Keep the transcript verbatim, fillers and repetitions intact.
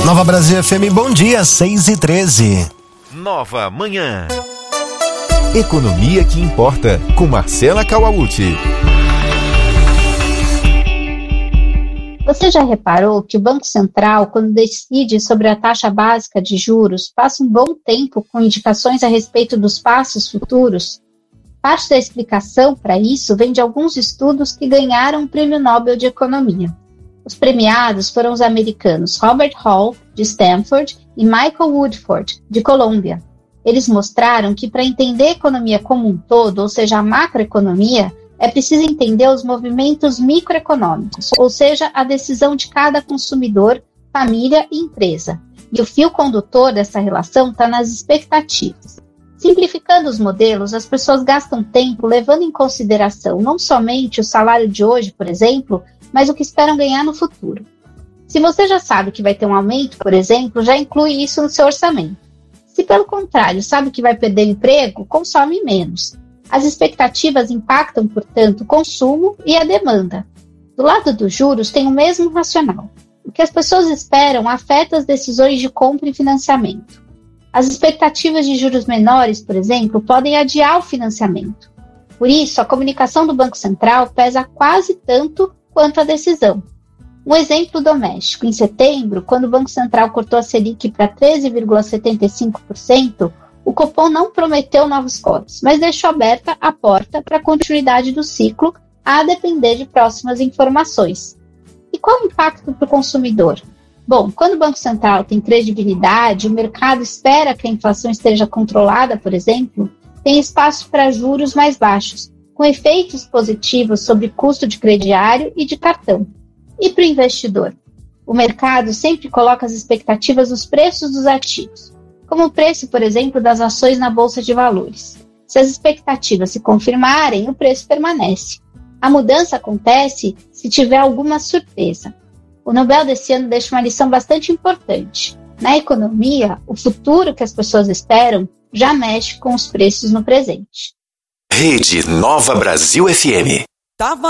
Nova Brasil F M, bom dia, seis e treze. Nova Manhã. Economia que importa, com Marcela Kawauchi. Você já reparou que o Banco Central, quando decide sobre a taxa básica de juros, passa um bom tempo com indicações a respeito dos passos futuros? Parte da explicação para isso vem de alguns estudos que ganharam o Prêmio Nobel de Economia. Os premiados foram os americanos Robert Hall, de Stanford, e Michael Woodford, de Colômbia. Eles mostraram que para entender a economia como um todo, ou seja, a macroeconomia, é preciso entender os movimentos microeconômicos, ou seja, a decisão de cada consumidor, família e empresa. E o fio condutor dessa relação está nas expectativas. Simplificando os modelos, as pessoas gastam tempo levando em consideração não somente o salário de hoje, por exemplo, mas o que esperam ganhar no futuro. Se você já sabe que vai ter um aumento, por exemplo, já inclui isso no seu orçamento. Se, pelo contrário, sabe que vai perder emprego, consome menos. As expectativas impactam, portanto, o consumo e a demanda. Do lado dos juros, tem o mesmo racional. O que as pessoas esperam afeta as decisões de compra e financiamento. As expectativas de juros menores, por exemplo, podem adiar o financiamento. Por isso, a comunicação do Banco Central pesa quase tanto quanto a decisão. Um exemplo doméstico. Em setembro, quando o Banco Central cortou a Selic para treze vírgula setenta e cinco por cento, o Copom não prometeu novos cortes, mas deixou aberta a porta para a continuidade do ciclo, a depender de próximas informações. E qual o impacto para o consumidor? Bom, quando o Banco Central tem credibilidade, o mercado espera que a inflação esteja controlada, por exemplo, tem espaço para juros mais baixos, com efeitos positivos sobre custo de crediário e de cartão. E para o investidor? O mercado sempre coloca as expectativas nos preços dos ativos, como o preço, por exemplo, das ações na Bolsa de Valores. Se as expectativas se confirmarem, o preço permanece. A mudança acontece se tiver alguma surpresa. O Nobel desse ano deixa uma lição bastante importante. Na economia, o futuro que as pessoas esperam já mexe com os preços no presente. Rede Nova Brasil F M. Tava